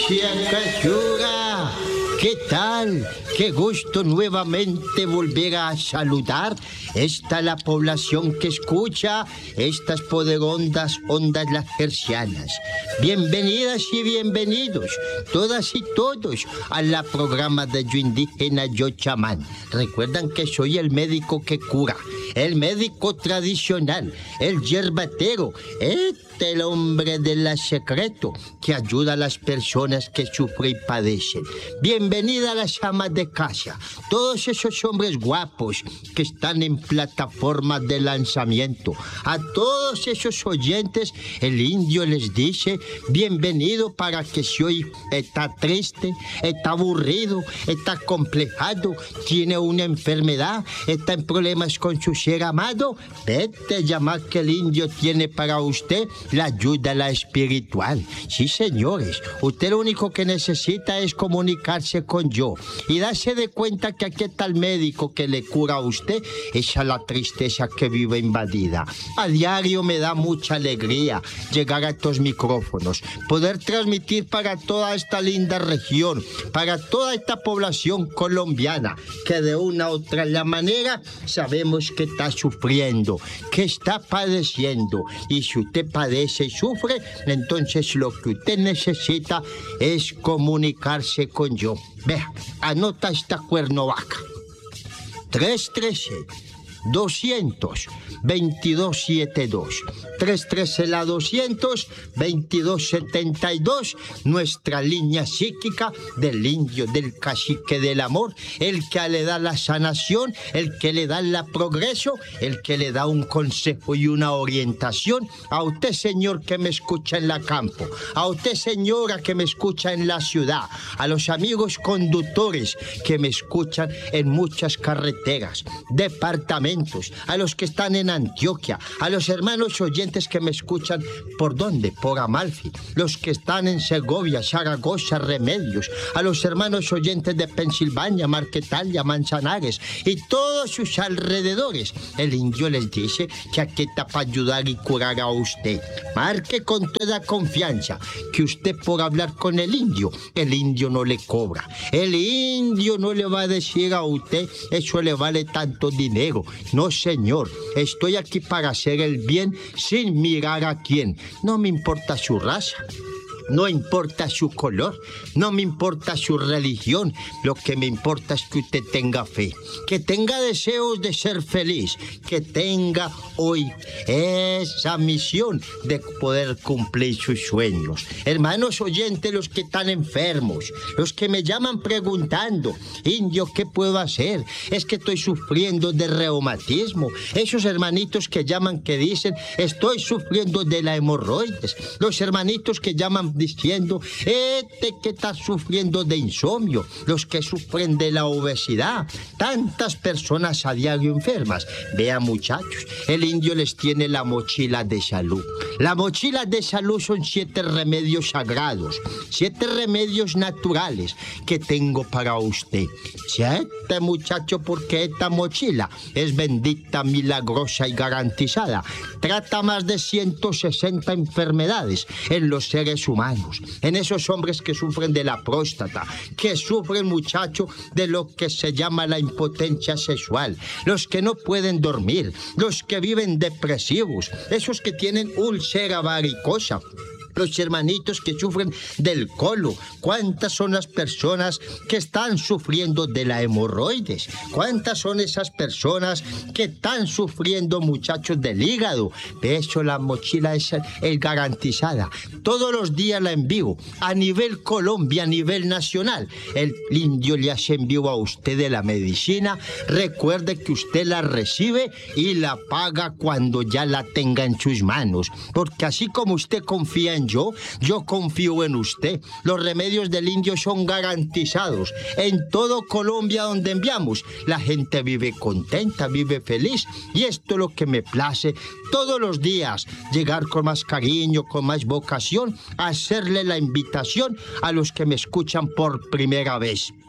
Chiacachura, ¿qué tal? Qué gusto nuevamente volver a saludar. Esta la población que escucha estas poderosas ondas lajercianas. Bienvenidas y bienvenidos, todas y todos, a la programa de Yo Indígena, Yo Chamán. Recuerdan que soy el médico que cura, el médico tradicional, el yerbatero, el hombre del secreto que ayuda a las personas que sufren y padecen. Bienvenida a las amas de casa, todos esos hombres guapos que están en plataformas de lanzamiento. A todos esos oyentes, el indio les dice: bienvenido, para que si hoy está triste, está aburrido, está complejado, tiene una enfermedad, está en problemas con su ser amado, vete a llamar, que el indio tiene para usted la ayuda, la espiritual. Sí, señores, usted lo único que necesita es comunicarse con yo y darse de cuenta que aquí está el médico que le cura a usted esa la tristeza que vive invadida. A diario me da mucha alegría llegar a estos micrófonos, poder transmitir para toda esta linda región, para toda esta población colombiana que de una u otra manera sabemos que está sufriendo, que está padeciendo. Y si usted padece y sufre, entonces lo que usted necesita es comunicarse con yo. Vea, anota esta cuernovaca: 313-200-2272. 313-200-2272, nuestra línea psíquica del indio, del cacique del amor, el que le da la sanación, el que le da el progreso, el que le da un consejo y una orientación a usted, señor, que me escucha en la campo, a usted, señora, que me escucha en la ciudad, a los amigos conductores que me escuchan en muchas carreteras, departamentos, a los que están en Antioquia, a los hermanos oyentes que me escuchan, ¿por dónde? Por Amalfi, los que están en Segovia, Zaragoza, Remedios, a los hermanos oyentes de Pensilvania, Marquetalia, Manzanares y todos sus alrededores. El indio les dice que aquí está para ayudar y curar a usted. Marque con toda confianza que usted, por hablar con el indio no le cobra. El indio no le va a decir a usted: eso le vale tanto dinero. No, señor, estoy aquí para hacer el bien sin mirar a quién. No me importa su raza, no importa su color, no me importa su religión. Lo que me importa es que usted tenga fe, que tenga deseos de ser feliz, que tenga hoy esa misión de poder cumplir sus sueños. Hermanos oyentes, los que están enfermos, los que me llaman preguntando: indio, ¿qué puedo hacer? Es que estoy sufriendo de reumatismo. Esos hermanitos que llaman, que dicen: estoy sufriendo de la hemorroides. Los hermanitos que llaman diciendo: que está sufriendo de insomnio. Los que sufren de la obesidad. Tantas personas a diario enfermas. Vean, muchachos, el indio les tiene la mochila de salud. La mochila de salud son 7 remedios sagrados, 7 remedios naturales que tengo para usted. 7, muchacho, porque esta mochila es bendita, milagrosa y garantizada. Trata más de 160 enfermedades en los seres humanos, en esos hombres que sufren de la próstata, que sufren, muchacho, de lo que se llama la impotencia sexual, los que no pueden dormir, los que viven depresivos, esos que tienen úlcera varicosa, los hermanitos que sufren del colon. ¿Cuántas son las personas que están sufriendo de la hemorroides? ¿Cuántas son esas personas que están sufriendo, muchachos, del hígado? De hecho, la mochila es garantizada. Todos los días la envío a nivel Colombia, a nivel nacional. El indio le hace envío a usted de la medicina. Recuerde que usted la recibe y la paga cuando ya la tenga en sus manos. Porque así como usted confía en yo confío en usted. Los remedios del indio son garantizados. En todo Colombia donde enviamos, la gente vive contenta, vive feliz. Y esto es lo que me place todos los días, llegar con más cariño, con más vocación, a hacerle la invitación a los que me escuchan por primera vez.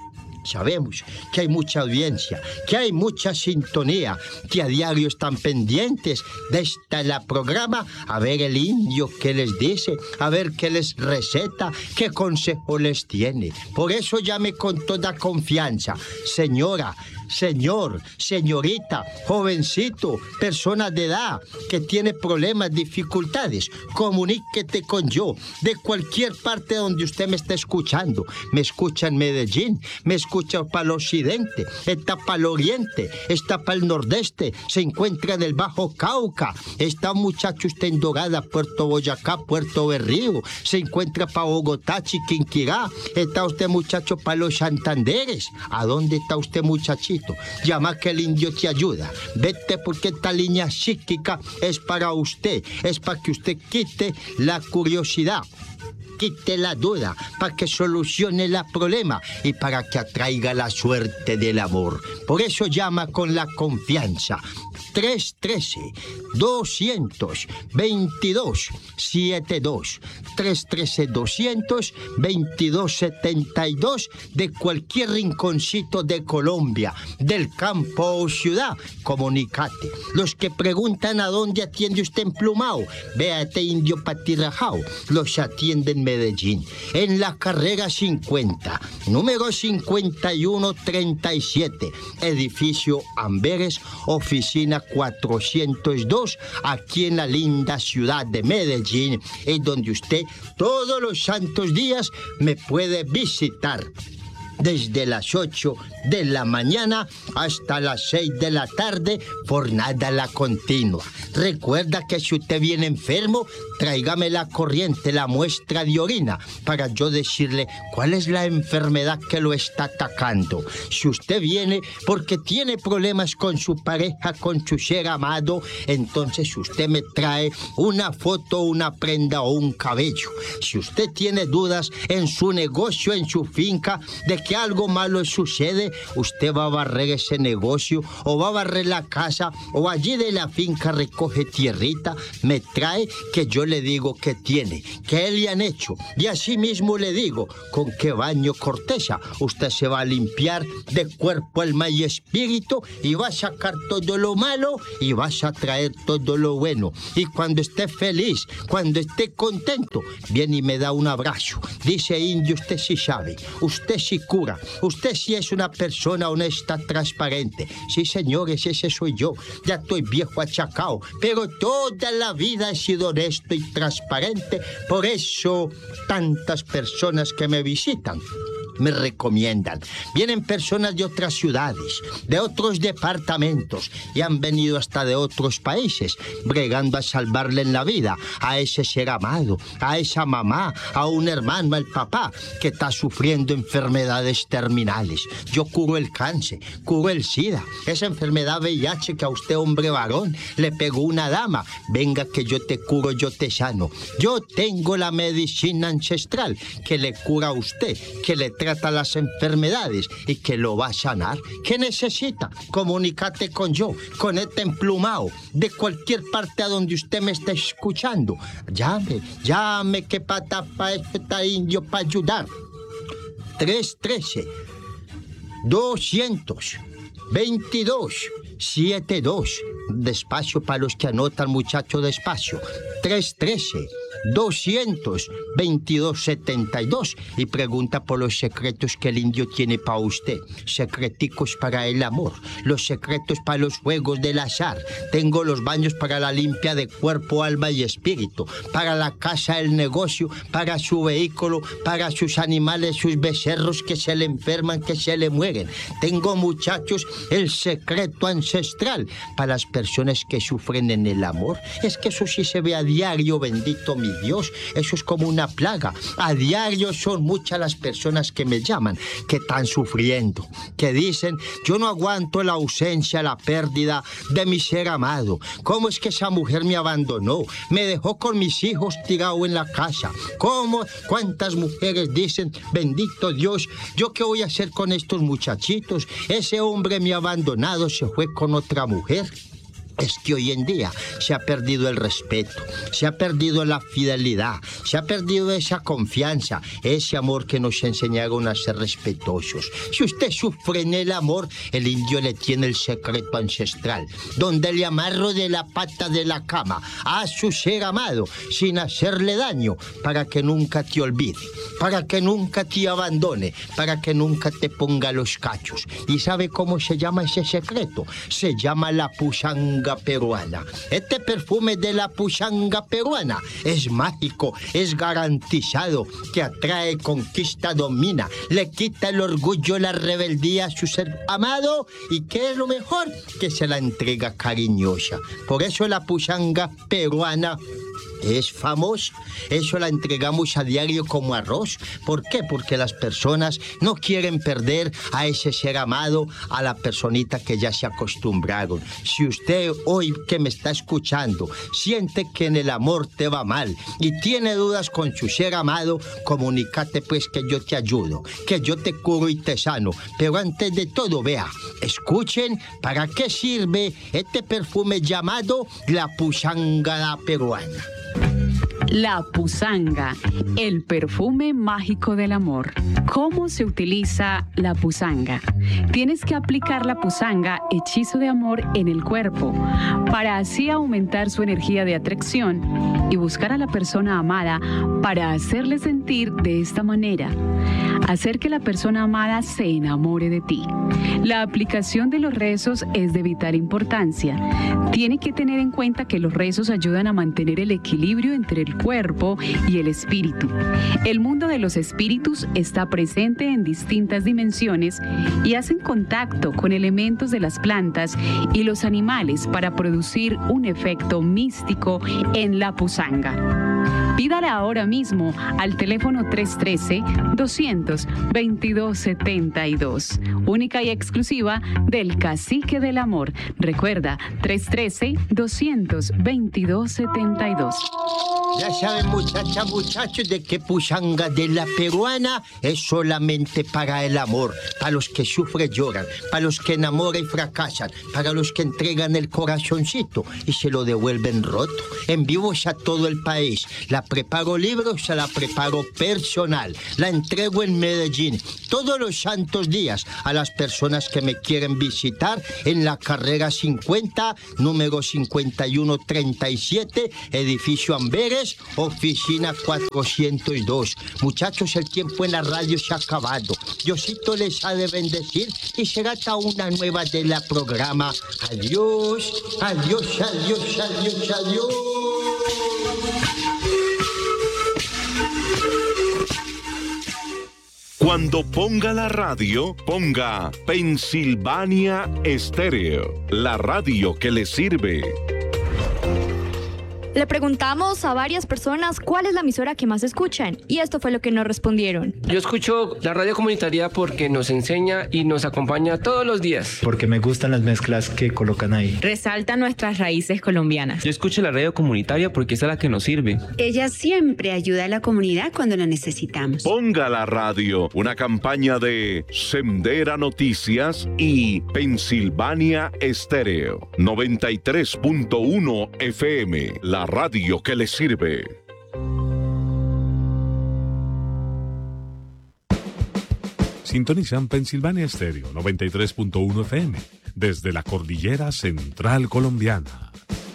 Sabemos que hay mucha audiencia, que hay mucha sintonía, que a diario están pendientes de la programa a ver el indio qué les dice, a ver qué les receta, qué consejo les tiene. Por eso llame con toda confianza, señora, señor, señorita, jovencito, persona de edad que tiene problemas, dificultades, comuníquete con yo de cualquier parte donde usted me esté escuchando. Me escucha en Medellín, me escucha para el occidente, está para el oriente, está para el nordeste, se encuentra en el Bajo Cauca, está un muchacho usted en Dorada, Puerto Boyacá, Puerto Berrío, se encuentra para Bogotá, Chiquinquirá, está usted muchacho para los Santanderes. ¿A dónde está usted, muchachito? Llama que el indio te ayuda. Vete, porque esta línea psíquica es para usted, es para que usted quite la curiosidad, quite la duda, para que solucione el problema y para que atraiga la suerte del amor. Por eso llama con la confianza. 313-222-72, 313-222-72, de cualquier rinconcito de Colombia, del campo o ciudad, comunicate. Los que preguntan a dónde atiende usted en Plumao, vea este indio patirrajao, los atiende en Medellín, en la carrera 50, número 5137, edificio Amberes, oficina 402, aquí en la linda ciudad de Medellín, es donde usted todos los santos días me puede visitar. Desde las 8 de la mañana hasta las 6 de la tarde, jornada la continua. Recuerda que si usted viene enfermo, tráigame la corriente, la muestra de orina, para yo decirle cuál es la enfermedad que lo está atacando. Si usted viene porque tiene problemas con su pareja, con su ser amado, entonces usted me trae una foto, una prenda o un cabello. Si usted tiene dudas en su negocio, en su finca, de que algo malo sucede, usted va a barrer ese negocio o va a barrer la casa o allí de la finca recoge tierrita, me trae, que yo le digo que tiene, que le han hecho, y así mismo le digo con qué baño corteza usted se va a limpiar de cuerpo, alma y espíritu, y va a sacar todo lo malo y vas a traer todo lo bueno. Y cuando esté feliz, cuando esté contento, viene y me da un abrazo. Dice: indio, usted sí sabe, usted sí cura, usted sí es una persona honesta, transparente. Sí, señores, ese soy yo. Ya estoy viejo, achacao, pero toda la vida he sido honesto y transparente. Por eso tantas personas que me visitan me recomiendan. Vienen personas de otras ciudades, de otros departamentos, y han venido hasta de otros países, bregando a salvarle en la vida a ese ser amado, a esa mamá, a un hermano, al papá, que está sufriendo enfermedades terminales. Yo curo el cáncer, curo el SIDA, esa enfermedad VIH que a usted, hombre varón, le pegó una dama. Venga que yo te curo, yo te sano. Yo tengo la medicina ancestral que le cura a usted, que le trata las enfermedades y que lo va a sanar. ¿Qué necesita? Comunícate con yo, con este emplumado, de cualquier parte a donde usted me esté escuchando. Llame, que pata pa' este indio para ayudar. 313-222-72. Despacio para los que anotan, muchacho, despacio. 313-222-72, y pregunta por los secretos que el indio tiene para usted. Secreticos para el amor, los secretos para los juegos del azar. Tengo los baños para la limpia de cuerpo, alma y espíritu, para la casa, el negocio, para su vehículo, para sus animales, sus becerros que se le enferman, que se le mueren. Tengo, muchachos, el secreto ancestral para las personas que sufren en el amor. Es que eso sí se ve a diario, bendito mi Dios. Eso es como una plaga. A diario son muchas las personas que me llaman, que están sufriendo, que dicen: yo no aguanto la ausencia, la pérdida de mi ser amado. ¿Cómo es que esa mujer me abandonó? Me dejó con mis hijos tirado en la casa. ¿Cómo? ¿Cuántas mujeres dicen: bendito Dios, yo qué voy a hacer con estos muchachitos? Ese hombre me ha abandonado, se fue con otra mujer. Es que hoy en día se ha perdido el respeto, se ha perdido la fidelidad, se ha perdido esa confianza, ese amor que nos enseñaron a ser respetuosos. Si usted sufre en el amor, el indio le tiene el secreto ancestral, donde le amarro de la pata de la cama a su ser amado sin hacerle daño, para que nunca te olvide, para que nunca te abandone, para que nunca te ponga los cachos. ¿Y sabe cómo se llama ese secreto? Se llama la puchanga peruana. Este perfume de la puchanga peruana es mágico, es garantizado, que atrae, conquista, domina, le quita el orgullo, la rebeldía a su ser amado, y ¿qué es lo mejor? Que se la entrega cariñosa. Por eso la puchanga peruana es famosa. Eso la entregamos a diario como arroz. ¿Por qué? Porque las personas no quieren perder a ese ser amado, a la personita que ya se acostumbraron. Si usted hoy que me está escuchando siente que en el amor te va mal y tiene dudas con su ser amado, comunícate pues, que yo te ayudo, que yo te curo y te sano. Pero antes de todo, vea, escuchen para qué sirve este perfume llamado la puchanga peruana. La pusanga, el perfume mágico del amor. ¿Cómo se utiliza la pusanga? Tienes que aplicar la pusanga, hechizo de amor, en el cuerpo, para así aumentar su energía de atracción y buscar a la persona amada para hacerle sentir de esta manera. Hacer que la persona amada se enamore de ti. La aplicación de los rezos es de vital importancia. Tiene que tener en cuenta que los rezos ayudan a mantener el equilibrio entre el cuerpo y el espíritu. El mundo de los espíritus está presente en distintas dimensiones y hacen contacto con elementos de las plantas y los animales para producir un efecto místico en la pusanga. Pídala ahora mismo al teléfono 313-200-2272. Única y exclusiva del Cacique del Amor. Recuerda, 313-200-2272. Ya saben, muchachas, muchachos, de que puchanga de la peruana es solamente para el amor, para los que sufren, lloran, para los que enamoran y fracasan, para los que entregan el corazoncito y se lo devuelven roto. En vivos a todo el país. La preparo libre, o se la preparo personal. La entrego en Medellín todos los santos días a las personas que me quieren visitar en la carrera 50, número 5137, edificio Amberes, oficina 402. Muchachos, el tiempo en la radio se ha acabado. Diosito les ha de bendecir y será hasta una nueva de la programa. Adiós, adiós, adiós, adiós, adiós. Cuando ponga la radio, ponga Pensilvania Estéreo, la radio que le sirve. Le preguntamos a varias personas cuál es la emisora que más escuchan y esto fue lo que nos respondieron. Yo escucho la radio comunitaria porque nos enseña y nos acompaña todos los días. Porque me gustan las mezclas que colocan ahí. Resalta nuestras raíces colombianas. Yo escucho la radio comunitaria porque es la que nos sirve. Ella siempre ayuda a la comunidad cuando la necesitamos. Ponga la radio, una campaña de Sendera Noticias y Pensilvania Estéreo, 93.1 FM, la radio que le sirve. Sintonizan Pensilvania Estéreo 93.1 FM desde la cordillera central colombiana.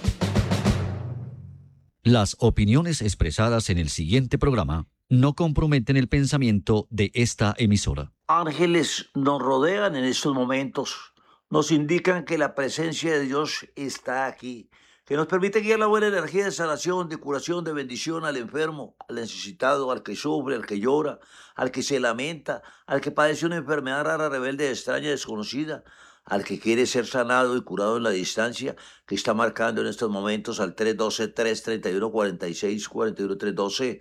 Las opiniones expresadas en el siguiente programa no comprometen el pensamiento de esta emisora. Ángeles nos rodean en estos momentos, nos indican que la presencia de Dios está aquí, que nos permite guiar la buena energía de sanación, de curación, de bendición al enfermo, al necesitado, al que sufre, al que llora, al que se lamenta, al que padece una enfermedad rara, rebelde, extraña, desconocida, al que quiere ser sanado y curado en la distancia, que está marcando en estos momentos al 312-331-4641,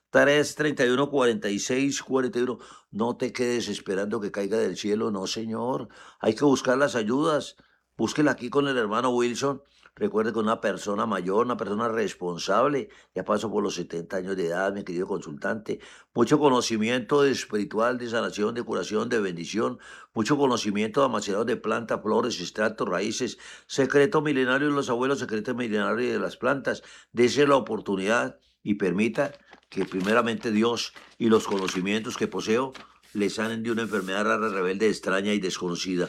331-4641. No te quedes esperando que caiga del cielo, no señor. Hay que buscar las ayudas. Búsquela aquí con el hermano Wilson. Recuerde que una persona mayor, una persona responsable, ya pasó por los 70 años de edad, mi querido consultante. Mucho conocimiento espiritual, de sanación, de curación, de bendición. Mucho conocimiento demasiado de plantas, flores, extractos, raíces. Secreto milenario de los abuelos, secreto milenario de las plantas. Dese la oportunidad y permita que primeramente Dios y los conocimientos que poseo le sanen de una enfermedad rara, rebelde, extraña y desconocida.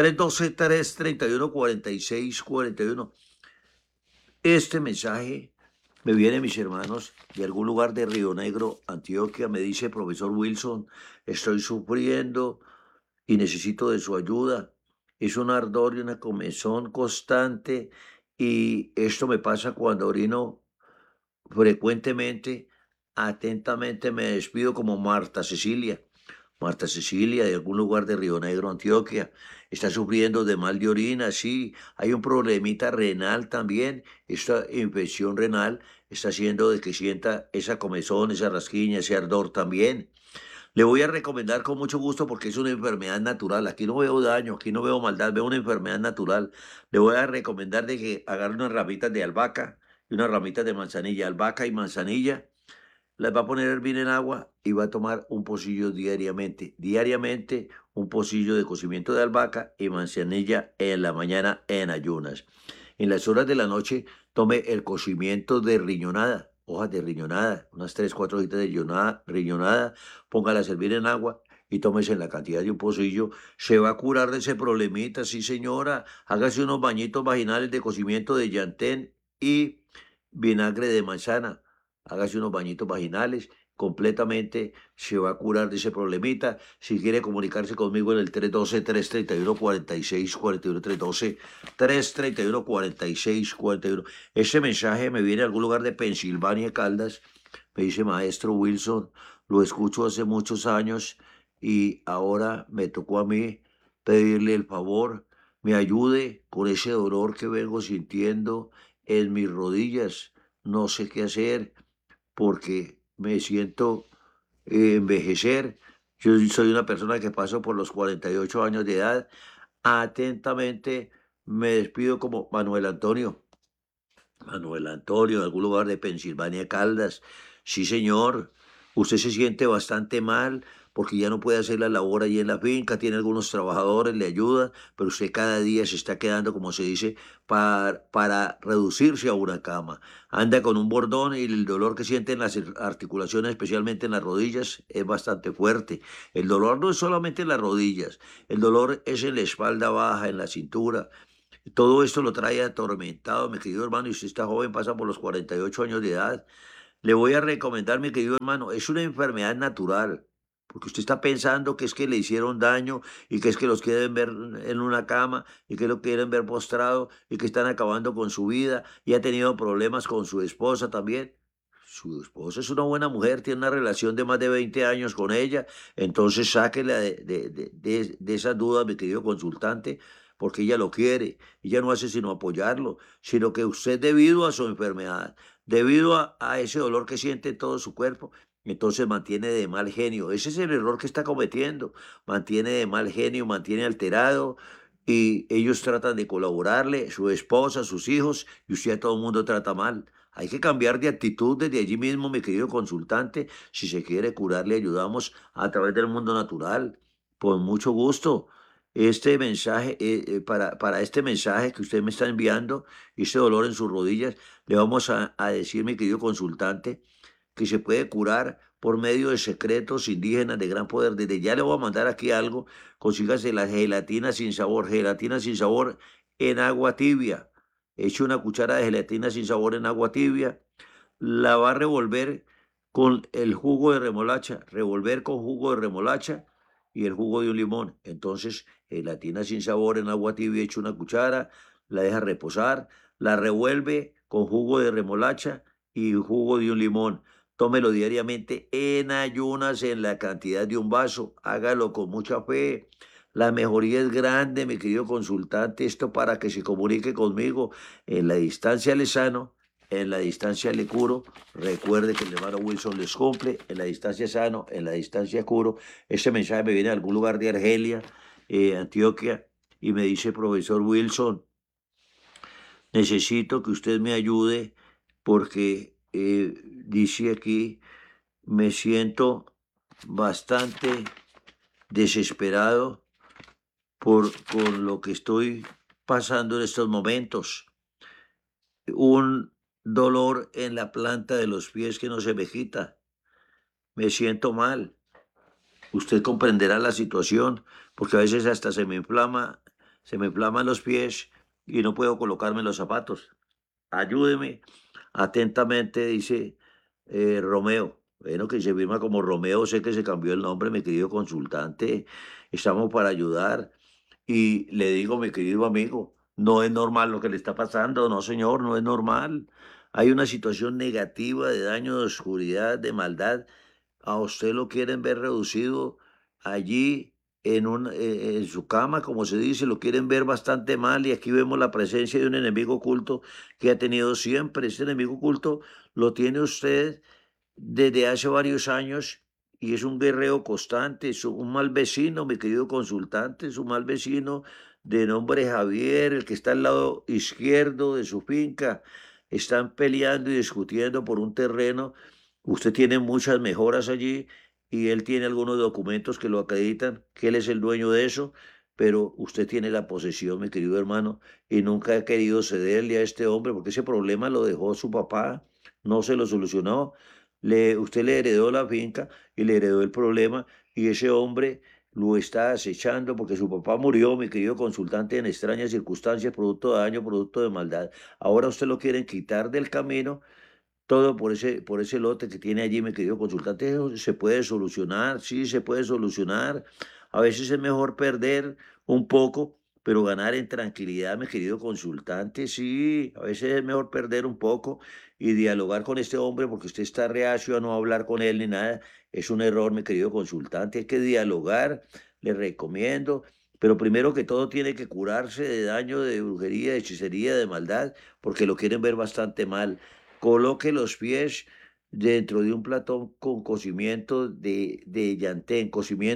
312-331-4641. Este mensaje me viene, mis hermanos, de algún lugar de Río Negro, Antioquia. Me dice: profesor Wilson, estoy sufriendo y necesito de su ayuda. Es un ardor y una comezón constante y esto me pasa cuando orino frecuentemente. Atentamente me despido como Marta Cecilia. Marta Cecilia, de algún lugar de Río Negro, Antioquia, está sufriendo de mal de orina, sí, hay un problemita renal también. Esta infección renal está haciendo de que sienta esa comezón, esa rasquiña, ese ardor también. Le voy a recomendar con mucho gusto porque es una enfermedad natural. Aquí no veo daño, aquí no veo maldad, veo una enfermedad natural. Le voy a recomendar de que agarre unas ramitas de albahaca y unas ramitas de manzanilla, albahaca y manzanilla. Las va a poner a hervir en agua y va a tomar un pocillo diariamente. Diariamente un pocillo de cocimiento de albahaca y manzanilla en la mañana en ayunas. En las horas de la noche tome el cocimiento de riñonada, hojas de riñonada, unas 3, 4 hojitas de riñonada, póngalas a hervir en agua y tómese en la cantidad de un pocillo. Se va a curar de ese problemita, sí señora. Hágase unos bañitos vaginales de cocimiento de llantén y vinagre de manzana. Hágase unos bañitos vaginales, completamente se va a curar de ese problemita. Si quiere comunicarse conmigo en el 312-331-4641, 312-331-4641. Ese mensaje me viene de algún lugar de Pensilvania, Caldas. Me dice: maestro Wilson, lo escucho hace muchos años y ahora me tocó a mí pedirle el favor, me ayude con ese dolor que vengo sintiendo en mis rodillas. No sé qué hacer porque me siento envejecer. Yo soy una persona que paso por los 48 años de edad. Atentamente me despido como Manuel Antonio. Manuel Antonio, de algún lugar de Pensilvania, Caldas. Sí, señor. Usted se siente bastante mal porque ya no puede hacer la labor allí en la finca, tiene algunos trabajadores, le ayudan, pero usted cada día se está quedando, como se dice, para reducirse a una cama. Anda con un bordón y el dolor que siente en las articulaciones, especialmente en las rodillas, es bastante fuerte. El dolor no es solamente en las rodillas, el dolor es en la espalda baja, en la cintura. Todo esto lo trae atormentado, mi querido hermano, y usted está joven, pasa por los 48 años de edad. Le voy a recomendar, mi querido hermano, es una enfermedad natural, porque usted está pensando que es que le hicieron daño y que es que los quieren ver en una cama y que lo quieren ver postrado y que están acabando con su vida y ha tenido problemas con su esposa también. Su esposa es una buena mujer, tiene una relación de más de 20 años con ella, entonces sáquela de esas dudas, mi querido consultante, porque ella lo quiere, ella no hace sino apoyarlo, sino que usted, debido a su enfermedad, debido a ese dolor que siente en todo su cuerpo, entonces mantiene de mal genio. Ese es el error que está cometiendo, mantiene de mal genio, mantiene alterado y ellos tratan de colaborarle, su esposa, sus hijos, y usted a todo el mundo trata mal. Hay que cambiar de actitud desde allí mismo, mi querido consultante. Si se quiere curar, le ayudamos a través del mundo natural. Con mucho gusto. Este mensaje, para este mensaje que usted me está enviando, este dolor en sus rodillas, le vamos a decir, mi querido consultante, que se puede curar por medio de secretos indígenas de gran poder. Desde ya le voy a mandar aquí algo. Consígase la gelatina sin sabor en agua tibia. Eche una cuchara de gelatina sin sabor en agua tibia. La va a revolver con el jugo de remolacha. Revolver con jugo de remolacha y el jugo de un limón. Entonces, gelatina sin sabor en agua tibia, echa una cuchara, la deja reposar, la revuelve con jugo de remolacha y jugo de un limón. Tómelo diariamente en ayunas en la cantidad de un vaso. Hágalo con mucha fe. La mejoría es grande, mi querido consultante. Esto para que se comunique conmigo. En la distancia le sano, en la distancia le curo. Recuerde que el hermano Wilson les cumple. En la distancia sano, en la distancia curo. Este mensaje me viene de algún lugar de Argelia, Antioquia, y me dice: profesor Wilson, necesito que usted me ayude porque dice aquí, me siento bastante desesperado por lo que estoy pasando en estos momentos. Un dolor en la planta de los pies que no se me quita. Me siento mal. Usted comprenderá la situación, porque a veces hasta se me inflaman los pies y no puedo colocarme los zapatos. Ayúdeme. Atentamente, dice Romeo. Bueno, que se firma como Romeo, sé que se cambió el nombre, mi querido consultante. Estamos para ayudar. Y le digo, mi querido amigo, no es normal lo que le está pasando, no señor, no es normal. Hay una situación negativa de daño, de oscuridad, de maldad. A usted lo quieren ver reducido allí en su cama, como se dice, lo quieren ver bastante mal y aquí vemos la presencia de un enemigo oculto que ha tenido siempre. Este enemigo oculto lo tiene usted desde hace varios años y es un guerrero constante, es un mal vecino, mi querido consultante, es un mal vecino de nombre Javier, el que está al lado izquierdo de su finca. Están peleando y discutiendo por un terreno. Usted tiene muchas mejoras allí y él tiene algunos documentos que lo acreditan, que él es el dueño de eso, pero usted tiene la posesión, mi querido hermano, y nunca ha querido cederle a este hombre porque ese problema lo dejó su papá, no se lo solucionó. Usted le heredó la finca y le heredó el problema y ese hombre lo está acechando porque su papá murió, mi querido consultante, en extrañas circunstancias, producto de daño, producto de maldad. Ahora usted lo quieren quitar del camino, todo por ese lote que tiene allí, mi querido consultante. Eso se puede solucionar, sí, se puede solucionar. A veces es mejor perder un poco, pero ganar en tranquilidad, mi querido consultante, sí. A veces es mejor perder un poco y dialogar con este hombre porque usted está reacio a no hablar con él ni nada. Es un error, mi querido consultante. Hay que dialogar, le recomiendo. Pero primero que todo tiene que curarse de daño, de brujería, de hechicería, de maldad, porque lo quieren ver bastante mal. Coloque los pies dentro de un platón con cocimiento de llantén,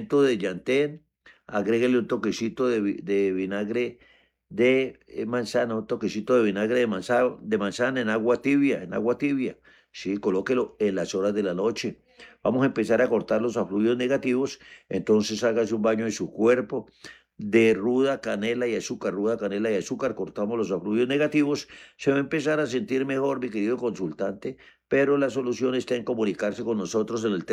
agréguele un toquecito de vinagre de manzana, un toquecito de vinagre de manzana en agua tibia, sí, colóquelo en las horas de la noche. Vamos a empezar a cortar los afluidos negativos, entonces hágase un baño en su cuerpo de ruda canela y azúcar, cortamos los afluidos negativos, se va a empezar a sentir mejor, mi querido consultante, pero la solución está en comunicarse con nosotros en el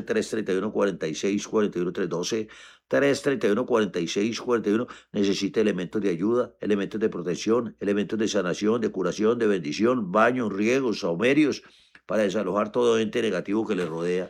312-331-4641, 331-4641, necesita elementos de ayuda, elementos de protección, elementos de sanación, de curación, de bendición, baños, riegos, saumerios, para desalojar todo ente negativo que le rodea.